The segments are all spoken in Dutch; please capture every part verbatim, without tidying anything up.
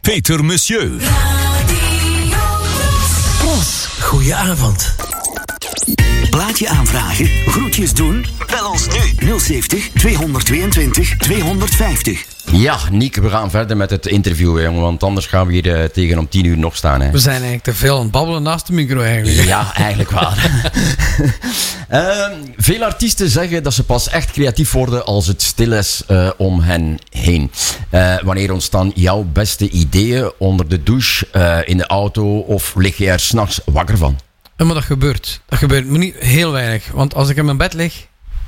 Peter Monsieur. Pros, goedenavond. Plaatje aanvragen, groetjes doen? Bel ons nu nul zeventig tweehonderdtweeëntwintig tweehonderdvijftig. Ja, Niek, we gaan verder met het interview, hè, jongen, want anders gaan we hier uh, tegen om tien uur nog staan. Hè. We zijn eigenlijk te veel aan het babbelen naast de micro eigenlijk. Ja, eigenlijk wel. uh, veel artiesten zeggen dat ze pas echt creatief worden als het stil is uh, om hen heen. Uh, wanneer ontstaan jouw beste ideeën onder de douche, uh, in de auto of lig je er 's nachts wakker van? Ja, maar dat gebeurt. Dat gebeurt, maar niet heel weinig. Want als ik in mijn bed lig,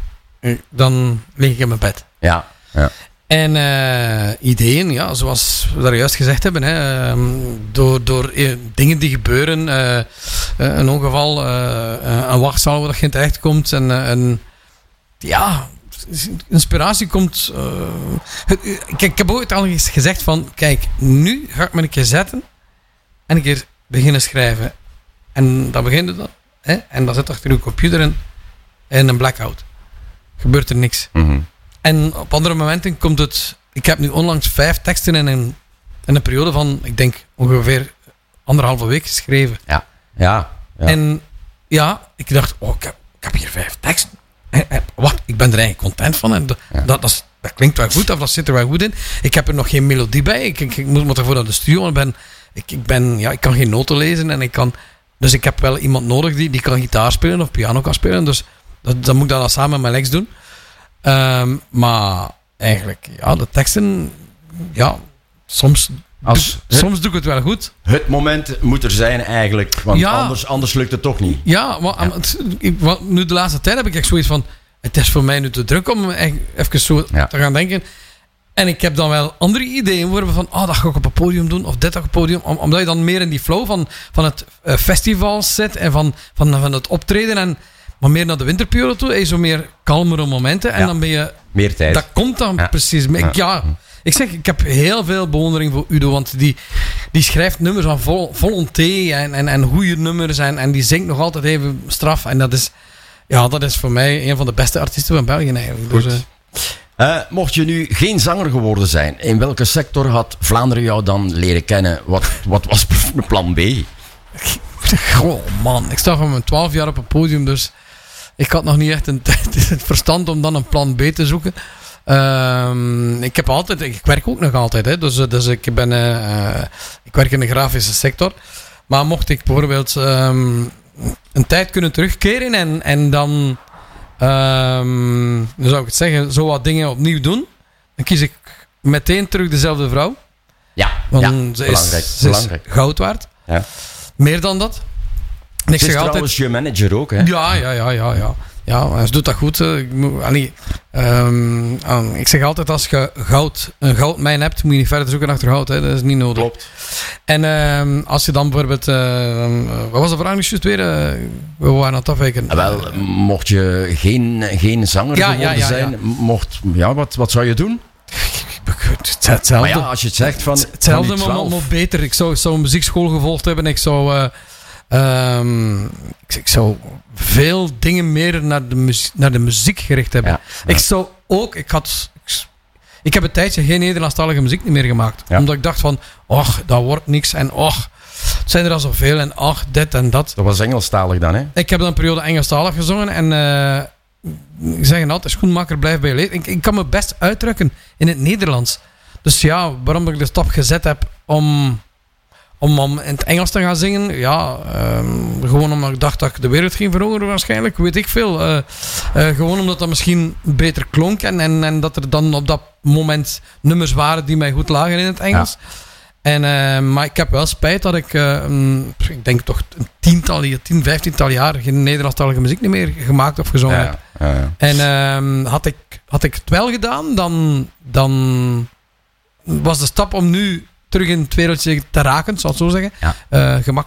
dan lig ik in mijn bed. Ja, ja. En uh, ideeën, ja, zoals we daar juist gezegd hebben, hè, um, door, door uh, dingen die gebeuren, uh, uh, een ongeval, uh, uh, een wachtzaal waar je in terecht komt, en, uh, en ja, inspiratie komt. Uh, het, uh, kijk, ik heb ooit al eens gezegd van, kijk, nu ga ik me een keer zetten en een keer beginnen schrijven. En dan begin je dan, hè, en dan zit achter je computer in, in een blackout. Gebeurt er niks. Mm-hmm. En op andere momenten komt het... Ik heb nu onlangs vijf teksten in een, in een periode van, ik denk, ongeveer anderhalve week geschreven. Ja, ja. ja. En ja, ik dacht, oh, ik heb, ik heb hier vijf teksten. En, en, wat, ik ben er eigenlijk content van. En dat, ja. dat, dat, is, dat klinkt wel goed, of dat zit er wel goed in. Ik heb er nog geen melodie bij. Ik, ik, ik moet, moet ervoor naar de studio. Ik, ben, ik, ik, ben, ja, ik kan geen noten lezen. En ik kan, dus ik heb wel iemand nodig die, die kan gitaar spelen of piano kan spelen. Dus dat, dan moet ik dat dan samen met mijn Lex doen. Um, maar eigenlijk, ja, de teksten, ja, soms, Als doe, het, soms doe ik het wel goed. Het moment moet er zijn eigenlijk, want ja, anders, anders lukt het toch niet. Ja, maar ja. Het, ik, nu de laatste tijd heb ik echt zoiets van, het is voor mij nu te druk om even zo ja. te gaan denken. En ik heb dan wel andere ideeën worden van, oh, dat ga ik op een podium doen, of dit op een podium, om, omdat je dan meer in die flow van, van het uh, festival zit en van, van, van het optreden en maar meer naar de winterperiode toe, is zo meer kalmere momenten. En ja, dan ben je... Meer tijd. Dat komt dan ja. precies. Ik, ja, ik zeg, ik heb heel veel bewondering voor Udo, want die, die schrijft nummers van vol, volonté en, en, en goede nummers en, en die zingt nog altijd even straf. En dat is, ja, dat is voor mij een van de beste artiesten van België eigenlijk. Dus, uh, uh, mocht je nu geen zanger geworden zijn, in welke sector had Vlaanderen jou dan leren kennen? Wat, wat was plan B? Goh, man. Ik sta van mijn twaalf jaar op een podium, dus ik had nog niet echt een, het verstand om dan een plan B te zoeken. Um, ik heb altijd, ik werk ook nog altijd, hè, dus, dus ik ben, uh, ik werk in de grafische sector. Maar mocht ik bijvoorbeeld um, een tijd kunnen terugkeren en, en dan, um, dan zou ik het zeggen, zo wat dingen opnieuw doen, dan kies ik meteen terug dezelfde vrouw. Ja, want ja, ze belangrijk. Is, ze belangrijk. is goud waard. Ja. Meer dan dat. En ik zeg altijd, trouwens je manager ook, hè? Ja, ja, ja, ja, ja. Ja, ze doet dat goed. Ik, moet, allee, um, um, ik zeg altijd, als je goud, een goudmijn hebt, moet je niet verder zoeken achter goud. Hè. Dat is niet nodig. Klopt. En um, als je dan bijvoorbeeld... Uh, wat was de vraag nu juist weer? Uh, we waren aan het afwijken. Ah, wel, mocht je geen, geen zanger ja, geworden ja, ja, zijn, ja. mocht, ja, wat, wat zou je doen? Hetzelfde. Maar ja, als je het zegt van... Hetzelfde, maar nog beter. Ik zou, zou een muziekschool gevolgd hebben. Ik zou... Uh, Um, ik, ik zou veel dingen meer naar de, muzie- naar de muziek gericht hebben. Ja, ja. Ik zou ook... Ik, had, ik, ik heb een tijdje geen Nederlandstalige muziek meer gemaakt. Ja. Omdat ik dacht van... Och, dat wordt niks. En och, het zijn er al zoveel. En ach, dit en dat. Dat was Engelstalig dan, hè? Ik heb dan een periode Engelstalig gezongen. En uh, ik zeg altijd, schoenmaker blijft bij je leed. Ik, ik kan me best uitdrukken in het Nederlands. Dus ja, waarom ik de stap gezet heb om... Om, om in het Engels te gaan zingen, ja, um, gewoon omdat ik dacht dat ik de wereld ging veroveren waarschijnlijk, weet ik veel. Uh, uh, gewoon omdat dat misschien beter klonk en, en, en dat er dan op dat moment nummers waren die mij goed lagen in het Engels. Ja. En, uh, maar ik heb wel spijt dat ik, uh, um, ik denk toch een tiental, tien, vijftiental jaar geen Nederlandstalige muziek niet meer gemaakt of gezongen ja, heb. Ja, ja. En um, had, ik, had ik het wel gedaan, dan, dan was de stap om nu terug in het wereldje te raken, zal ik zo zeggen. Ja. Uh, gemakkelijk.